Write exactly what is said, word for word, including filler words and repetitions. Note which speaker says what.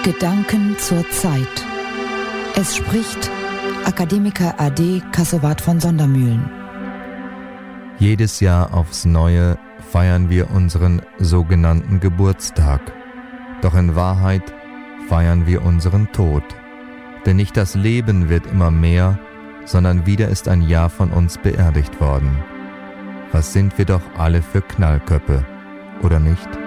Speaker 1: Gedanken zur Zeit. Es spricht Akademiker A D Kassewart von Sondermühlen.
Speaker 2: Jedes Jahr aufs Neue feiern wir unseren sogenannten Geburtstag. Doch in Wahrheit feiern wir unseren Tod. Denn nicht das Leben wird immer mehr, sondern wieder ist ein Jahr von uns beerdigt worden. Was sind wir doch alle für Knallköppe, oder nicht?